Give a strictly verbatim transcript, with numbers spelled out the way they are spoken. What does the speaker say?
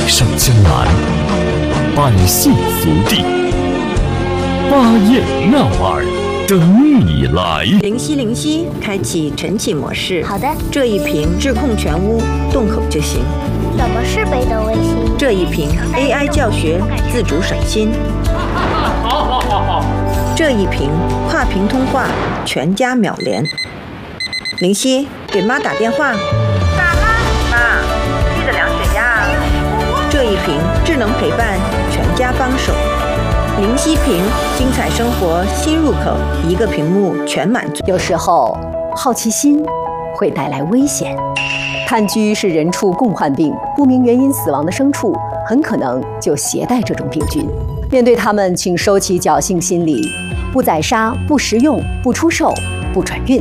上江南，百姓福地。巴彦淖尔等你来。 灵犀灵犀，开启晨起模式。 好的。 这一瓶智控全屋，动口就行。 什么是北斗卫星？ 这一瓶 A I 教学，自主省心。 好好好好。 这一瓶跨屏通话，全家秒连。灵犀，给妈打电话。 咋啦？妈，记得量血压啊。 这一瓶智能陪伴，全家帮手。灵犀屏，精彩生活新入口，一个屏幕全满足。 有时候，好奇心会带来危险。炭疽是人畜共患病，不明原因死亡的牲畜很可能就携带这种病菌。面对它们，请收起侥幸心理，不宰杀，不食用，不出售，不转运。